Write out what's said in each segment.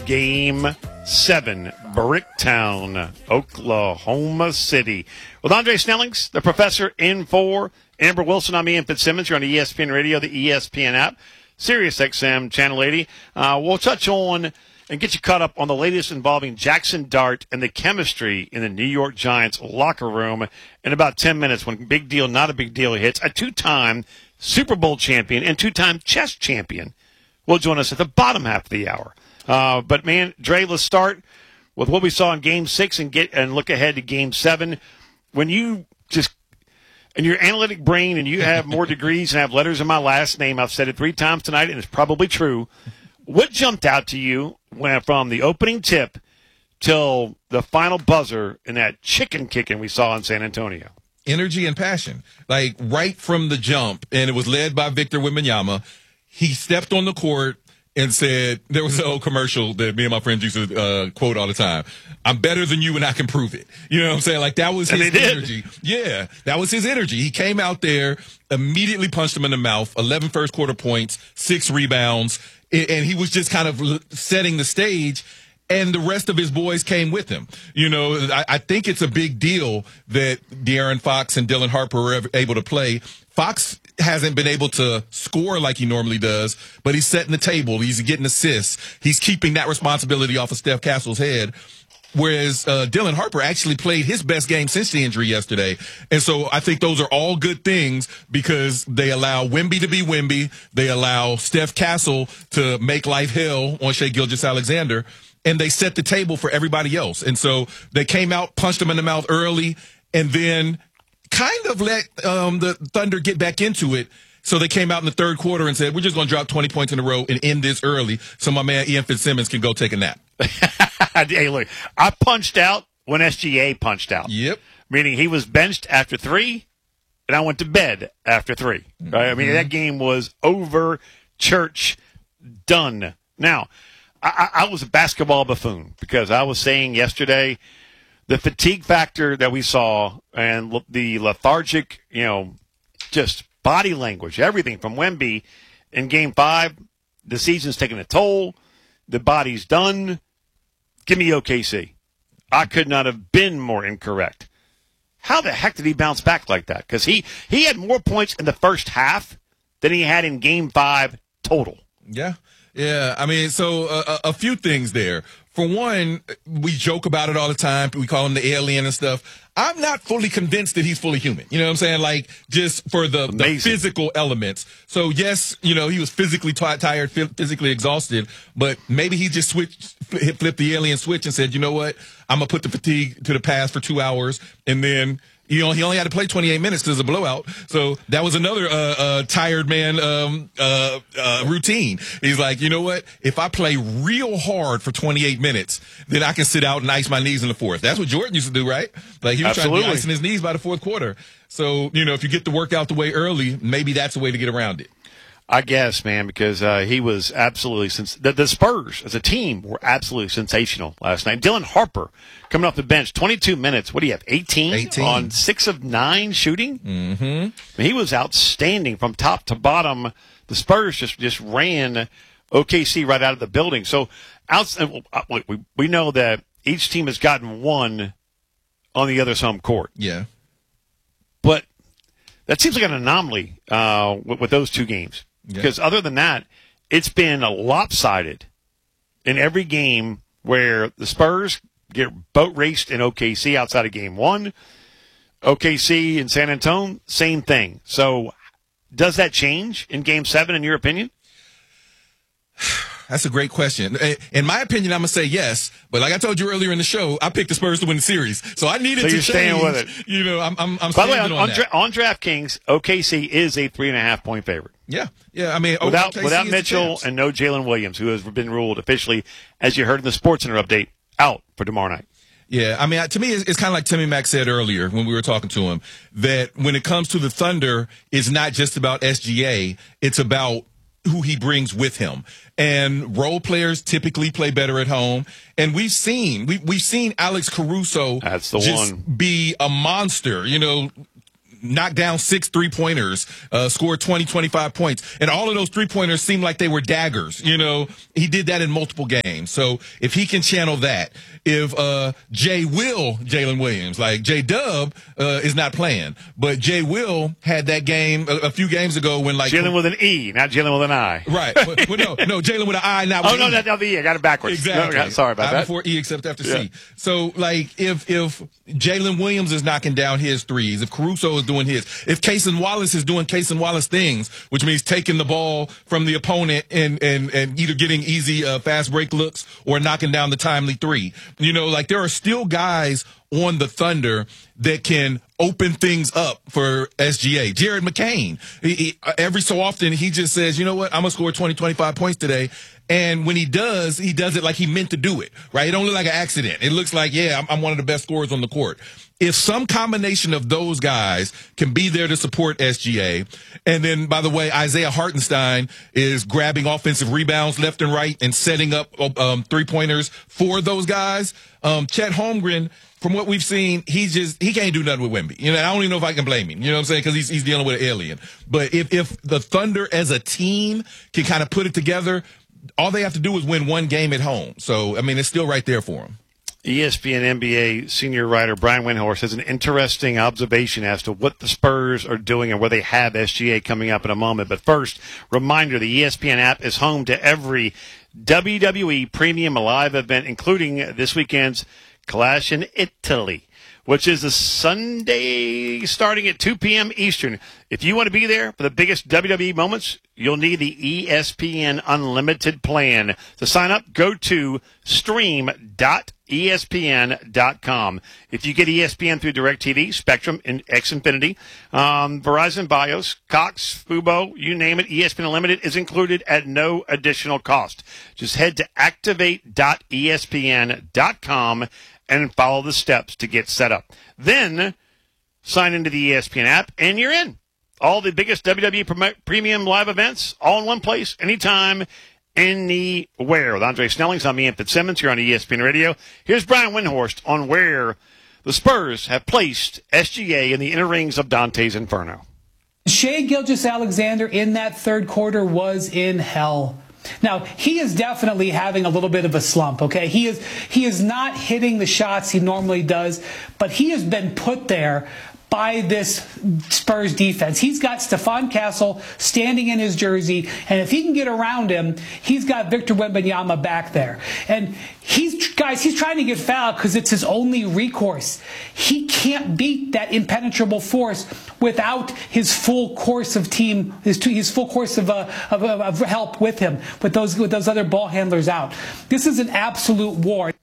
Game 7, Bricktown, Oklahoma City. With Andre Snellings, the professor, in for Amber Wilson, I'm Ian Fitzsimmons. You're on the ESPN Radio, the ESPN app, Sirius XM, Channel 80. We'll touch on and get you caught up on the latest involving Jackson Dart and the chemistry in the New York Giants locker room in about 10 minutes when Big Deal, Not a Big Deal hits. A two-time Super Bowl champion and two-time chess champion will join us at the bottom half of the hour. But, man, Dre, let's start with what we saw in Game 6 and look ahead to Game 7. When you just – in your analytic brain and you have more degrees and have letters in my last name, I've said it 3 times tonight, and it's probably true. What jumped out to you from the opening tip till the final buzzer in that chicken kicking we saw in San Antonio? Energy and passion. Like, right from the jump, and it was led by Victor Wembanyama. He stepped on the court and said, there was an old commercial that me and my friends used to quote all the time. I'm better than you and I can prove it. You know what I'm saying? Like, that was his energy. Yeah, that was his energy. He came out there, immediately punched him in the mouth, 11 first quarter points, 6 rebounds, and he was just kind of setting the stage. And the rest of his boys came with him. You know, I think it's a big deal that De'Aaron Fox and Dylan Harper were able to play. Fox hasn't been able to score like he normally does, but he's setting the table. He's getting assists. He's keeping that responsibility off of Steph Castle's head. Whereas Dylan Harper actually played his best game since the injury yesterday. And so I think those are all good things because they allow Wemby to be Wemby. They allow Steph Castle to make life hell on Shai Gilgeous-Alexander. And they set the table for everybody else. And so they came out, punched him in the mouth early, and then kind of let the Thunder get back into it. So they came out in the third quarter and said, we're just going to drop 20 points in a row and end this early so my man Ian Fitzsimmons can go take a nap. Hey, look, I punched out when SGA punched out. Yep. Meaning he was benched after 3, and I went to bed after 3. Right? I mean, that game was over, church, done. Now, I was a basketball buffoon because I was saying yesterday the fatigue factor that we saw and the lethargic, just body language, everything from Wemby in Game 5, the season's taking a toll, the body's done. Give me OKC. I could not have been more incorrect. How the heck did he bounce back like that? Because he had more points in the first half than he had in Game 5 total. Yeah. Yeah, I mean, so a few things there. For one, we joke about it all the time. We call him the alien and stuff. I'm not fully convinced that he's fully human. You know what I'm saying? Like, just for the physical elements. So, yes, he was physically tired, physically exhausted, but maybe he just flipped the alien switch and said, you know what? I'm going to put the fatigue to the past for 2 hours, and then he only had to play 28 minutes because of a blowout. So that was another tired man routine. He's like, you know what? If I play real hard for 28 minutes, then I can sit out and ice my knees in the fourth. That's what Jordan used to do, right? Like he was trying to be icing his knees by the fourth quarter. So, if you get the work out the way early, maybe that's a way to get around it. I guess, man, because he was absolutely the Spurs as a team were absolutely sensational last night. Dylan Harper coming off the bench, 22 minutes. What do you have? 18 on 6 of 9 shooting. Mm-hmm. I mean, he was outstanding from top to bottom. The Spurs just ran OKC right out of the building. So we know that each team has gotten one on the other's home court. Yeah, but that seems like an anomaly with those 2 games. Because other than that, it's been lopsided in every game where the Spurs get boat raced in OKC outside of Game 1. OKC in San Antonio, same thing. So does that change in Game 7, in your opinion? That's a great question. In my opinion, I'm going to say yes. But like I told you earlier in the show, I picked the Spurs to win the series. So I needed to change. Staying with it. I'm By the way, on that. On DraftKings, OKC is a 3.5-point favorite. Yeah. I mean, without Mitchell and no Jalen Williams, who has been ruled officially, as you heard in the SportsCenter update, out for tomorrow night. Yeah, I mean, to me, it's kind of like Timmy Mack said earlier when we were talking to him, that when it comes to the Thunder, it's not just about SGA, it's about who he brings with him. And role players typically play better at home. And we've seen Alex Caruso That's the just one. be a monster, knocked down 6 3-pointers, scored 20, 25 points. And all of those 3-pointers seemed like they were daggers. You know, he did that in multiple games. So if he can channel that, if Jalen Williams, like J-Dub is not playing, but Jay Will had that game a few games ago when like Jalen with an E, not Jalen with an I. Right. Well, no, Jalen with an I, not with no, E. that's the E. I got it backwards. Exactly. No, sorry about I that. Before E except after C. So like if Jalen Williams is knocking down his threes, if Caruso is doing his, if Cason Wallace is doing Cason Wallace things, which means taking the ball from the opponent and either getting easy fast break looks or knocking down the timely three. You know, like there are still guys on the Thunder that can open things up for SGA. Jared McCain, every so often he just says, you know what, I'm going to score 20, 25 points today. And when he does it like he meant to do it, right? It don't look like an accident. It looks like, yeah, I'm one of the best scorers on the court. If some combination of those guys can be there to support SGA, and then, by the way, Isaiah Hartenstein is grabbing offensive rebounds left and right and setting up three-pointers for those guys, Chet Holmgren, from what we've seen, he can't do nothing with Wemby. You know, I don't even know if I can blame him. You know what I'm saying? Because he's dealing with an alien. But if the Thunder as a team can kind of put it together, all they have to do is win one game at home. So, I mean, it's still right there for them. ESPN NBA senior writer Brian Windhorst has an interesting observation as to what the Spurs are doing and where they have SGA coming up in a moment. But first, reminder, the ESPN app is home to every WWE Premium Live event, including this weekend's Clash in Italy, which is a Sunday starting at 2 p.m. Eastern. If you want to be there for the biggest WWE moments, you'll need the ESPN Unlimited plan. To sign up, go to stream.espn.com. If you get ESPN through DirecTV, Spectrum, and Xfinity, Verizon, Bios, Cox, Fubo, you name it, ESPN Unlimited is included at no additional cost. Just head to activate.espn.com and follow the steps to get set up. Then sign into the ESPN app, and you're in. All the biggest WWE Premium live events, all in one place, anytime, anywhere. With Andre Snellings, I'm Ian Fitzsimmons here on ESPN Radio. Here's Brian Windhorst on where the Spurs have placed SGA in the inner rings of Dante's Inferno. Shai Gilgeous-Alexander in that third quarter was in hell. Now, he is definitely having a little bit of a slump, okay? He is not hitting the shots he normally does, but he has been put there by this Spurs defense. He's got Stephon Castle standing in his jersey, and if he can get around him, he's got Victor Wembanyama back there. And he's trying to get fouled because it's his only recourse. He can't beat that impenetrable force without his full course of team, his full course of help with him, with those other ball handlers out. This is an absolute war.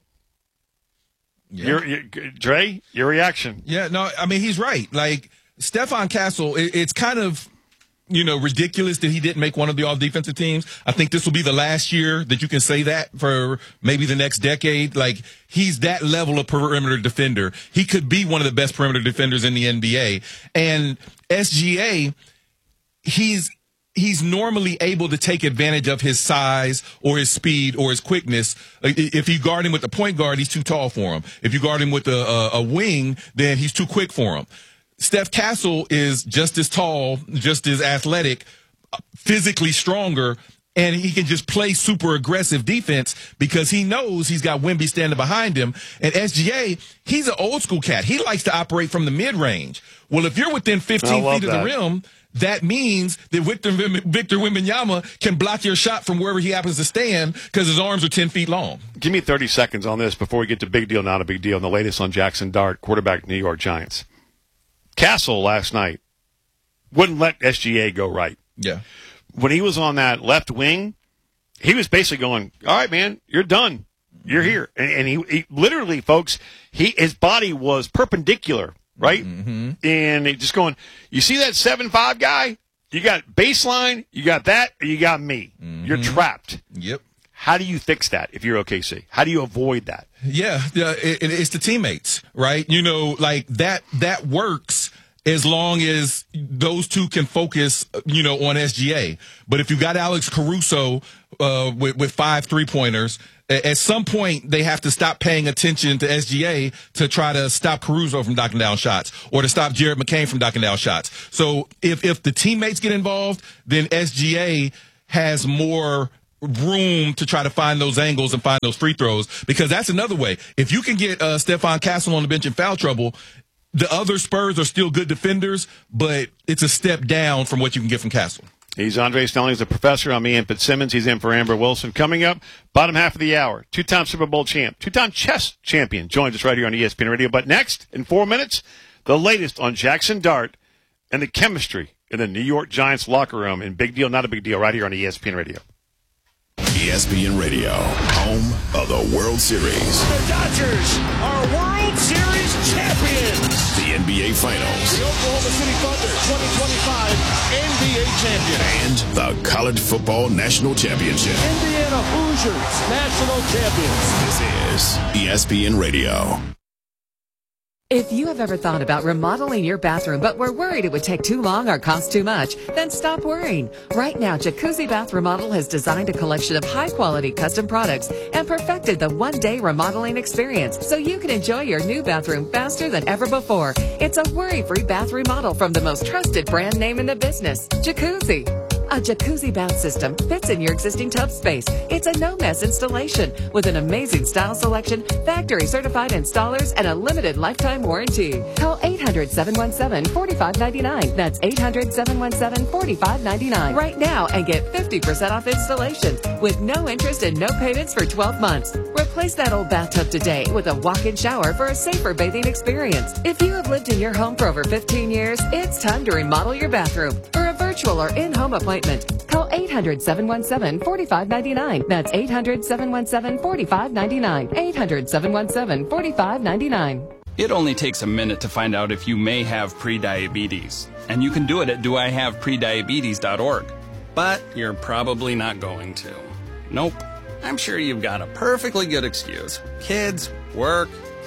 Yeah. Dre, your reaction? Yeah, no, I mean, he's right. Like, Stephon Castle, it's kind of, ridiculous that he didn't make one of the all-defensive teams. I think this will be the last year that you can say that for maybe the next decade. Like, he's that level of perimeter defender. He could be one of the best perimeter defenders in the NBA. And SGA, he's normally able to take advantage of his size or his speed or his quickness. If you guard him with the point guard, he's too tall for him. If you guard him with a wing, then he's too quick for him. Steph Castle is just as tall, just as athletic, physically stronger, and he can just play super aggressive defense because he knows he's got Wemby standing behind him. And SGA, he's an old school cat. He likes to operate from the mid-range. Well, if you're within 15 feet of the rim, that means that Victor Wembanyama can block your shot from wherever he happens to stand because his arms are 10 feet long. Give me 30 seconds on this before we get to big deal, not a big deal, and the latest on Jackson Dart, quarterback New York Giants. Castle last night wouldn't let SGA go right. Yeah. When he was on that left wing, he was basically going, all right, man, you're done. You're here. And he literally, folks, his body was perpendicular. Right? Mm-hmm. And just going, you see that 7'5" guy? You got baseline, you got that, or you got me. Mm-hmm. You're trapped. Yep. How do you fix that if you're OKC? How do you avoid that? Yeah, it's the teammates, right? Like that works as long as those two can focus, on SGA. But if you got Alex Caruso with 5 3-pointers, at some point they have to stop paying attention to SGA to try to stop Caruso from knocking down shots or to stop Jared McCain from knocking down shots. So if the teammates get involved, then SGA has more room to try to find those angles and find those free throws, because that's another way. If you can get Stephon Castle on the bench in foul trouble, the other Spurs are still good defenders, but it's a step down from what you can get from Castle. He's Andre Snelling, the professor. I'm Ian Fitzsimmons. He's in for Amber Wilson. Coming up, bottom half of the hour, 2-time Super Bowl champ, 2-time chess champion joins us right here on ESPN Radio. But next, in 4 minutes, the latest on Jackson Dart and the chemistry in the New York Giants locker room. And big deal, not a big deal, right here on ESPN Radio. ESPN Radio, home of the World Series. The Dodgers are World Series champions. The NBA Finals. The Oklahoma City Thunder 2025 NBA champion. And the College Football National Championship. Indiana Hoosiers national champions. This is ESPN Radio. If you have ever thought about remodeling your bathroom but were worried it would take too long or cost too much, then stop worrying. Right now, Jacuzzi Bath Remodel has designed a collection of high-quality custom products and perfected the one-day remodeling experience so you can enjoy your new bathroom faster than ever before. It's a worry-free bath remodel from the most trusted brand name in the business, Jacuzzi. A jacuzzi bath system fits in your existing tub space. It's a no-mess installation with an amazing style selection, factory-certified installers, and a limited lifetime warranty. Call 800-717-4599. That's 800-717-4599 right now and get 50% off installations with no interest and no payments for 12 months. Replace that old bathtub today with a walk-in shower for a safer bathing experience. If you have lived in your home for over 15 years, it's time to remodel your bathroom. For a virtual or in-home appointment, call 800-717-4599. That's 800-717-4599. 800-717-4599. It only takes a minute to find out if you may have prediabetes. And you can do it at doihaveprediabetes.org. But you're probably not going to. Nope. I'm sure you've got a perfectly good excuse. Kids, work.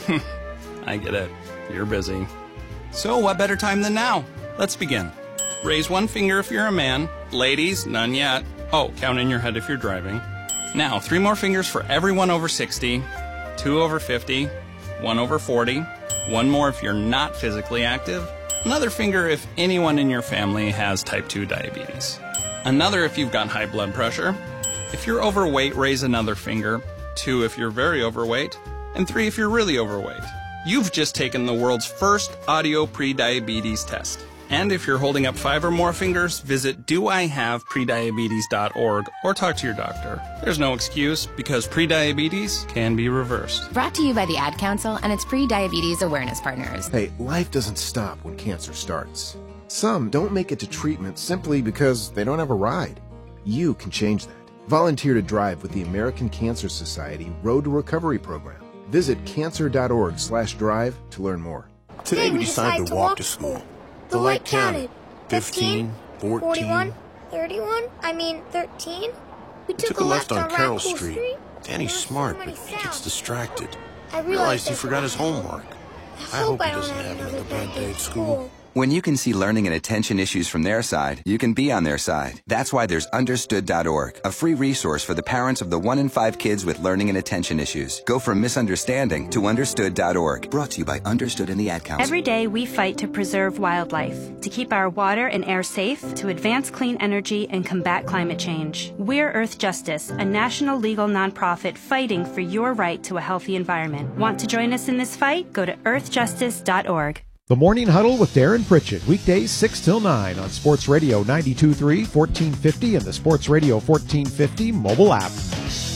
I get it. You're busy. So what better time than now? Let's begin. Raise one finger if you're a man. Ladies, none yet. Oh, count in your head if you're driving. Now, 3 more fingers for everyone over 60, 2 over 50, 1 over 40, 1 more if you're not physically active, another finger if anyone in your family has type 2 diabetes, another if you've got high blood pressure. If you're overweight, raise another finger, 2 if you're very overweight, and 3 if you're really overweight. You've just taken the world's first audio pre-diabetes test. And if you're holding up 5 or more fingers, visit doihaveprediabetes.org or talk to your doctor. There's no excuse because prediabetes can be reversed. Brought to you by the Ad Council and its pre-diabetes awareness partners. Hey, life doesn't stop when cancer starts. Some don't make it to treatment simply because they don't have a ride. You can change that. Volunteer to drive with the American Cancer Society Road to Recovery program. Visit cancer.org/drive to learn more. Today we decided to walk to school. The light counted. 15, 14, 41, 31, 13. We took a left on Carroll Street. Danny's smart, but he gets distracted. I realized he forgot his homework. I hope he doesn't have another bad day at school. When you can see learning and attention issues from their side, you can be on their side. That's why there's Understood.org, a free resource for the parents of the 1 in 5 kids with learning and attention issues. Go from misunderstanding to Understood.org. Brought to you by Understood and the Ad Council. Every day we fight to preserve wildlife, to keep our water and air safe, to advance clean energy and combat climate change. We're Earth Justice, a national legal nonprofit fighting for your right to a healthy environment. Want to join us in this fight? Go to earthjustice.org. The Morning Huddle with Darren Pritchett, weekdays 6 till 9 on Sports Radio 92.3, 1450, and the Sports Radio 1450 mobile app.